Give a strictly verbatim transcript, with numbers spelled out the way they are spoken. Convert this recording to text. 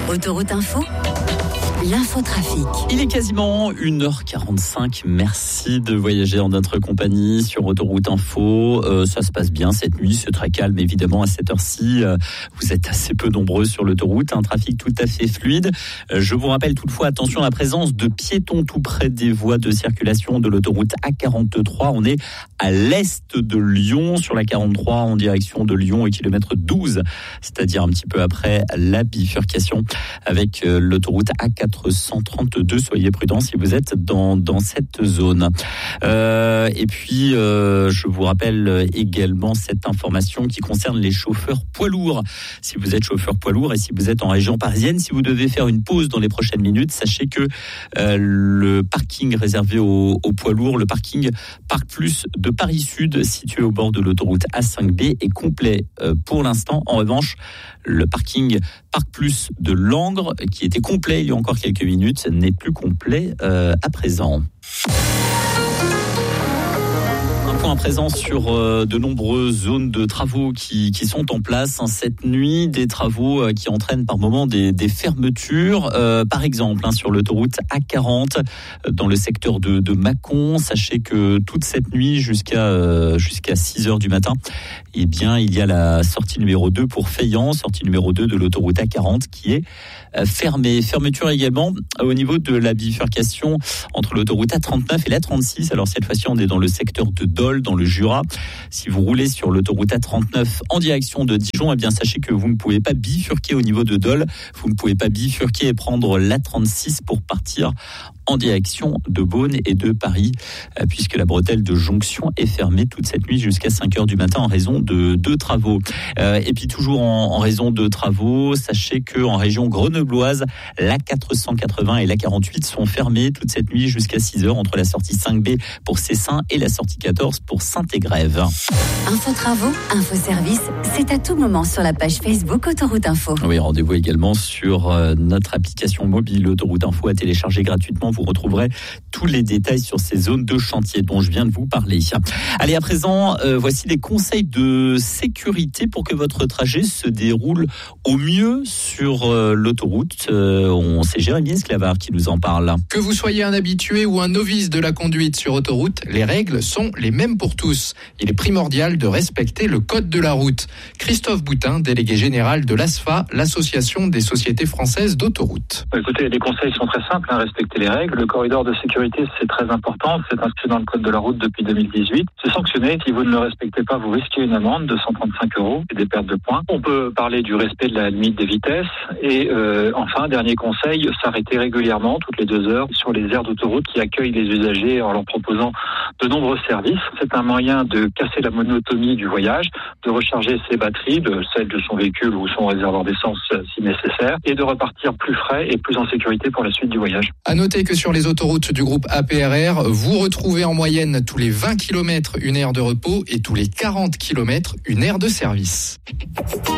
Autoroute Info, l'infotrafic. Il est quasiment une heure quarante-cinq. Merci de voyager en notre compagnie sur Autoroute Info. Euh, ça se passe bien cette nuit, c'est très calme évidemment à cette heure-ci. Euh, vous êtes assez peu nombreux sur l'autoroute, un trafic tout à fait fluide. Euh, je vous rappelle toutefois, attention à la présence de piétons tout près des voies de circulation de l'autoroute A quarante-trois. On est à l'est de Lyon, sur la quarante-trois en direction de Lyon et kilomètre douze, c'est-à-dire un petit peu après la bifurcation avec euh, l'autoroute A quatre cent trente-deux. Soyez prudents si vous êtes dans, dans cette zone. Euh, et puis, euh, je vous rappelle également cette information qui concerne les chauffeurs poids lourds. Si vous êtes chauffeur poids lourd et si vous êtes en région parisienne, si vous devez faire une pause dans les prochaines minutes, sachez que euh, le parking réservé aux, aux poids lourds, le parking Parc Plus de Paris Sud, situé au bord de l'autoroute A cinq B, est complet euh, pour l'instant. En revanche, le parking Parc Plus de Langres, qui était complet il y a encore quelques minutes, n'est plus complet euh, à présent. Un point à présent sur euh, de nombreuses zones de travaux qui, qui sont en place hein, cette nuit, des travaux euh, qui entraînent par moments des, des fermetures. Euh, par exemple, hein, sur l'autoroute A quarante, euh, dans le secteur de, de Mâcon, sachez que toute cette nuit jusqu'à euh, jusqu'à six heures du matin, eh bien, il y a la sortie numéro deux pour Feyant, sortie numéro deux de l'autoroute A quarante qui est euh, fermée. Fermeture également euh, au niveau de la bifurcation entre l'autoroute A trente-neuf et l'A trente-six. Alors cette fois-ci, on est dans le secteur de Dole, dans le Jura. Si vous roulez sur l'autoroute A trente-neuf en direction de Dijon, eh bien sachez que vous ne pouvez pas bifurquer au niveau de Dole. Vous ne pouvez pas bifurquer et prendre l'A trente-six pour partir en direction de Beaune et de Paris, puisque la bretelle de jonction est fermée toute cette nuit jusqu'à cinq heures du matin en raison de, de travaux. Euh, et puis toujours en, en raison de travaux, sachez qu'en région grenobloise, l'A quatre cent quatre-vingts et l'A quarante-huit sont fermés toute cette nuit jusqu'à six heures entre la sortie cinq B pour Cessin et la sortie quatorze pour Saint-Égrève. Info travaux, info service, c'est à tout moment sur la page Facebook Autoroute Info. Oui, rendez-vous également sur euh, notre application mobile Autoroute Info à télécharger gratuitement. Vous retrouverez tous les détails sur ces zones de chantier dont je viens de vous parler. Allez, à présent, euh, voici des conseils de sécurité pour que votre trajet se déroule au mieux sur euh, l'autoroute. Euh, on, c'est Jérémy Esclavard qui nous en parle. Que vous soyez un habitué ou un novice de la conduite sur autoroute, les règles sont les mêmes pour tous. Il est primordial de respecter le code de la route. Christophe Boutin, délégué général de l'A S F A, l'association des sociétés françaises d'autoroute. Écoutez, les conseils sont très simples, hein, respecter les règles. Le corridor de sécurité, c'est très important. C'est inscrit dans le code de la route depuis deux mille dix-huit. C'est sanctionné. Si vous ne le respectez pas, vous risquez une amende de cent trente-cinq euros et des pertes de points. On peut parler du respect de la limite des vitesses. Et euh, enfin, dernier conseil, s'arrêter régulièrement, toutes les deux heures, sur les aires d'autoroute qui accueillent les usagers en leur proposant de nombreux services. C'est un moyen de casser la monotonie du voyage, de recharger ses batteries, de celles de son véhicule ou son réservoir d'essence si nécessaire, et de repartir plus frais et plus en sécurité pour la suite du voyage. À noter que sur les autoroutes du groupe A P R R, vous retrouvez en moyenne tous les vingt kilomètres une aire de repos et tous les quarante kilomètres une aire de service.